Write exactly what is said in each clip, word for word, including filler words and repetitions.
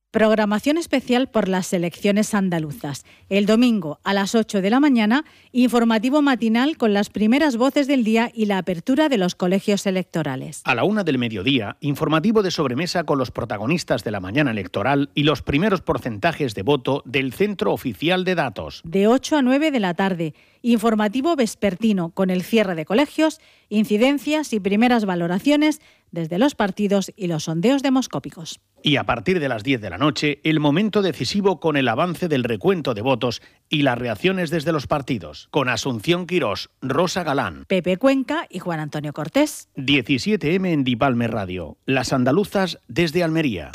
Programación especial por las selecciones andaluzas. El domingo a las ocho de la mañana, informativo matinal con las primeras voces del día y la apertura de los colegios electorales. A la una del mediodía, informativo de sobremesa con los protagonistas de la mañana electoral y los primeros porcentajes de voto del Centro Oficial de Datos. De ocho a nueve de la tarde, informativo vespertino con el cierre de colegios, incidencias y primeras valoraciones desde los partidos y los sondeos demoscópicos. Y a partir de las diez de la noche, el momento decisivo con el avance del recuento de votos y las reacciones desde los partidos, con Asunción Quirós, Rosa Galán, Pepe Cuenca y Juan Antonio Cortés. diecisiete eme en Dipalme Radio, las andaluzas desde Almería.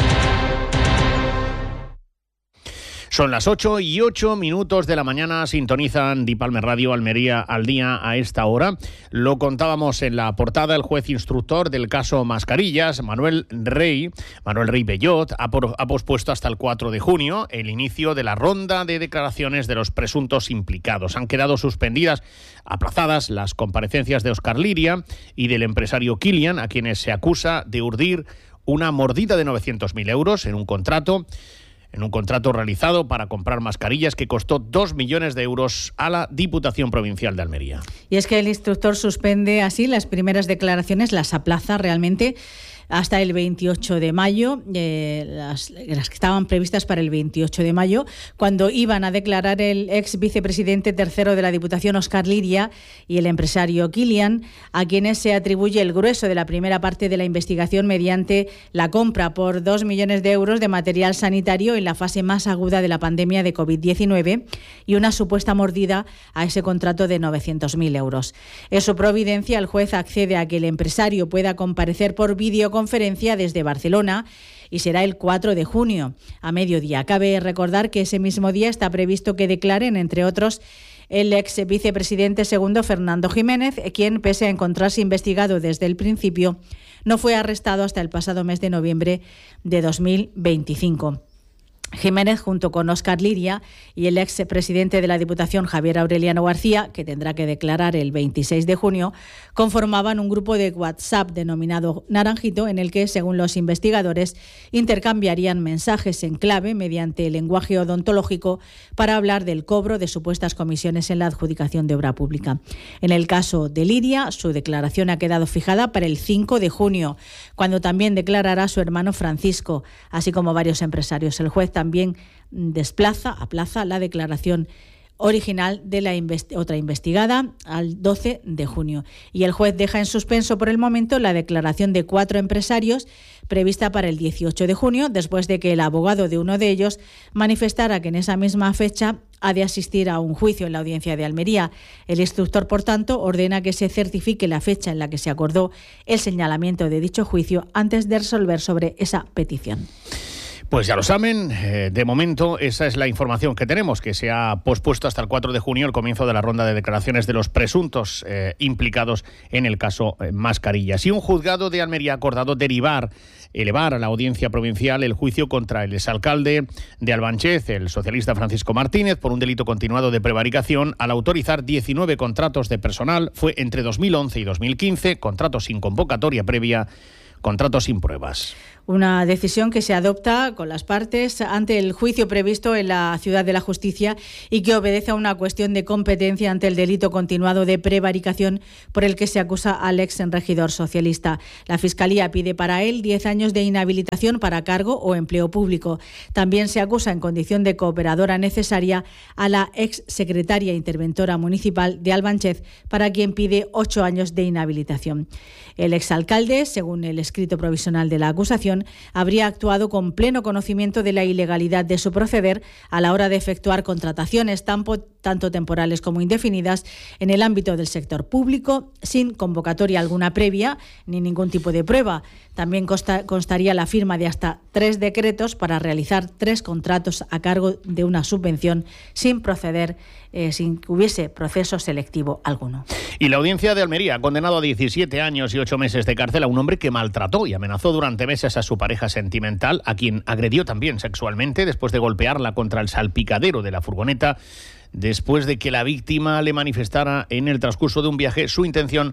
Son las ocho y ocho minutos de la mañana, sintonizan Dipalme Radio Almería al día a esta hora. Lo contábamos en la portada, el juez instructor del caso Mascarillas, Manuel Rey, Manuel Rey Bellot, ha, por, ha pospuesto hasta el cuatro de junio el inicio de la ronda de declaraciones de los presuntos implicados. Han quedado suspendidas, aplazadas, las comparecencias de Óscar Liria y del empresario Kilian, a quienes se acusa de urdir una mordida de novecientos mil euros en un contrato en un contrato realizado para comprar mascarillas que costó dos millones de euros a la Diputación Provincial de Almería. Y es que el instructor suspende así las primeras declaraciones, las aplaza realmente hasta el veintiocho de mayo, eh, las, las que estaban previstas para el veintiocho de mayo, cuando iban a declarar el ex vicepresidente tercero de la Diputación, Óscar Liria, y el empresario Kilian, a quienes se atribuye el grueso de la primera parte de la investigación mediante la compra por dos millones de euros de material sanitario en la fase más aguda de la pandemia de covid diecinueve y una supuesta mordida a ese contrato de novecientos mil euros. En su providencia, el juez accede a que el empresario pueda comparecer por videoconferencia desde Barcelona y será el cuatro de junio a mediodía. Cabe recordar que ese mismo día está previsto que declaren, entre otros, el ex vicepresidente segundo Fernando Jiménez, quien, pese a encontrarse investigado desde el principio, no fue arrestado hasta el pasado mes de noviembre de dos mil veinticinco. Jiménez, junto con Óscar Liria y el ex presidente de la Diputación, Javier Aureliano García, que tendrá que declarar el veintiséis de junio, conformaban un grupo de WhatsApp denominado Naranjito, en el que, según los investigadores, intercambiarían mensajes en clave mediante el lenguaje odontológico para hablar del cobro de supuestas comisiones en la adjudicación de obra pública. En el caso de Liria, su declaración ha quedado fijada para el cinco de junio, cuando también declarará su hermano Francisco, así como varios empresarios. El juez también desplaza, aplaza la declaración original de la investi- otra investigada al doce de junio. Y el juez deja en suspenso por el momento la declaración de cuatro empresarios prevista para el dieciocho de junio, después de que el abogado de uno de ellos manifestara que en esa misma fecha ha de asistir a un juicio en la Audiencia de Almería. El instructor, por tanto, ordena que se certifique la fecha en la que se acordó el señalamiento de dicho juicio antes de resolver sobre esa petición. Pues ya lo saben, eh, de momento esa es la información que tenemos, que se ha pospuesto hasta el cuatro de junio el comienzo de la ronda de declaraciones de los presuntos eh, implicados en el caso eh, Mascarillas. Y un juzgado de Almería ha acordado derivar, elevar a la Audiencia Provincial el juicio contra el exalcalde de Albanchez, el socialista Francisco Martínez, por un delito continuado de prevaricación al autorizar diecinueve contratos de personal. Fue entre dos mil once y dos mil quince, contratos sin convocatoria previa, contratos sin pruebas. Una decisión que se adopta con las partes ante el juicio previsto en la Ciudad de la Justicia y que obedece a una cuestión de competencia ante el delito continuado de prevaricación por el que se acusa al ex regidor socialista. La Fiscalía pide para él diez años de inhabilitación para cargo o empleo público. También se acusa en condición de cooperadora necesaria a la ex secretaria interventora municipal de Albanchez, para quien pide ocho años de inhabilitación. El exalcalde, según el escrito provisional de la acusación, habría actuado con pleno conocimiento de la ilegalidad de su proceder a la hora de efectuar contrataciones tanto, tanto temporales como indefinidas en el ámbito del sector público, sin convocatoria alguna previa ni ningún tipo de prueba. También consta, constaría la firma de hasta tres decretos para realizar tres contratos a cargo de una subvención sin proceder, eh, sin que hubiese proceso selectivo alguno. Y la Audiencia de Almería ha condenado a diecisiete años y ocho meses de cárcel a un hombre que maltrató y amenazó durante meses a su pareja sentimental, a quien agredió también sexualmente después de golpearla contra el salpicadero de la furgoneta, después de que la víctima le manifestara en el transcurso de un viaje su intención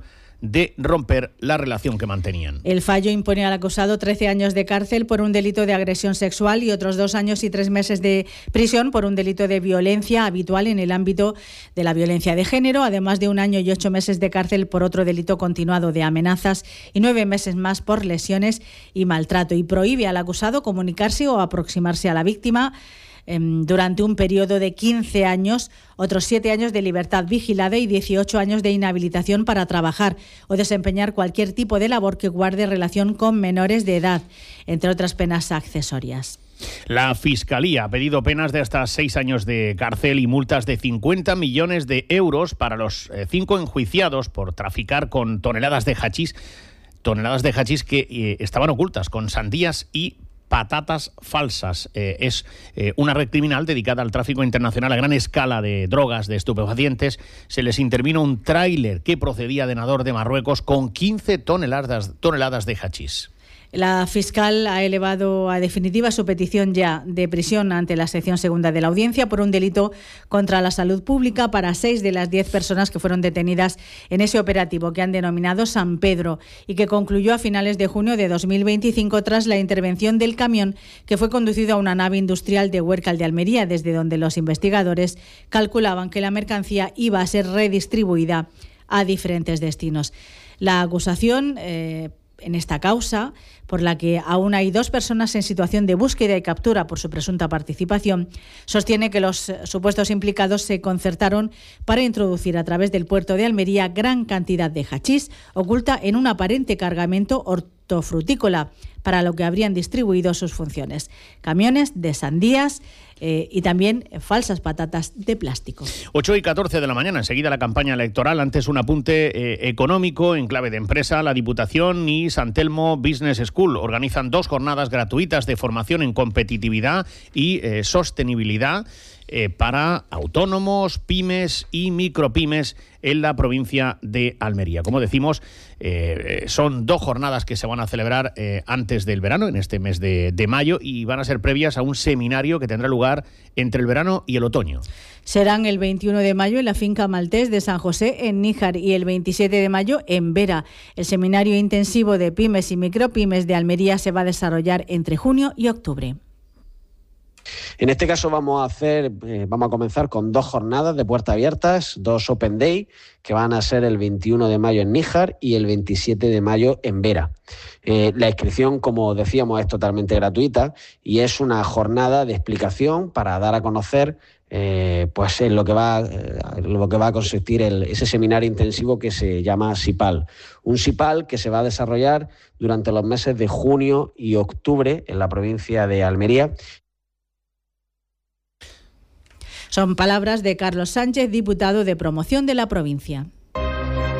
de romper la relación que mantenían. El fallo impone al acusado trece años de cárcel por un delito de agresión sexual y otros dos años y tres meses de prisión por un delito de violencia habitual en el ámbito de la violencia de género, además de un año y ocho meses de cárcel por otro delito continuado de amenazas y nueve meses más por lesiones y maltrato. Y prohíbe al acusado comunicarse o aproximarse a la víctima durante un periodo de quince años, otros siete años de libertad vigilada y dieciocho años de inhabilitación para trabajar o desempeñar cualquier tipo de labor que guarde relación con menores de edad, entre otras penas accesorias. La Fiscalía ha pedido penas de hasta seis años de cárcel y multas de cincuenta millones de euros para los eh, cinco enjuiciados por traficar con toneladas de hachís, toneladas de hachís que eh, estaban ocultas con sandías y patatas falsas. Eh, es eh, una red criminal dedicada al tráfico internacional a gran escala de drogas, de estupefacientes. Se les intervino un tráiler que procedía de Nador de Marruecos con quince toneladas, toneladas de hachís. La fiscal ha elevado a definitiva su petición ya de prisión ante la sección segunda de la Audiencia por un delito contra la salud pública para seis de las diez personas que fueron detenidas en ese operativo que han denominado San Pedro y que concluyó a finales de junio de dos mil veinticinco tras la intervención del camión que fue conducido a una nave industrial de Huércal de Almería, desde donde los investigadores calculaban que la mercancía iba a ser redistribuida a diferentes destinos. La acusación eh, en esta causa, por la que aún hay dos personas en situación de búsqueda y captura por su presunta participación, sostiene que los supuestos implicados se concertaron para introducir a través del puerto de Almería gran cantidad de hachís oculta en un aparente cargamento hortofrutícola, para lo que habrían distribuido sus funciones: camiones de sandías eh, y también falsas patatas de plástico. ocho y catorce de la mañana, enseguida la campaña electoral. Antes un apunte eh, económico en clave de empresa. La Diputación y San Telmo Business School organizan dos jornadas gratuitas de formación en competitividad y eh, sostenibilidad eh, para autónomos, pymes y micropymes en la provincia de Almería. Como decimos, eh, son dos jornadas que se van a celebrar eh, antes del verano, en este mes de, de mayo, y van a ser previas a un seminario que tendrá lugar entre el verano y el otoño. Serán el veintiuno de mayo en la finca Maltés de San José, en Níjar, y el veintisiete de mayo en Vera. El seminario intensivo de pymes y micropymes de Almería se va a desarrollar entre junio y octubre. En este caso vamos a hacer, eh, vamos a comenzar con dos jornadas de puertas abiertas, dos Open Day, que van a ser el veintiuno de mayo en Níjar y el veintisiete de mayo en Vera. Eh, la inscripción, como decíamos, es totalmente gratuita y es una jornada de explicación para dar a conocer eh, pues en lo que va, eh, lo que va a consistir el, ese seminario intensivo que se llama SIPAL. Un SIPAL que se va a desarrollar durante los meses de junio y octubre en la provincia de Almería. Son palabras de Carlos Sánchez, diputado de Promoción de la provincia.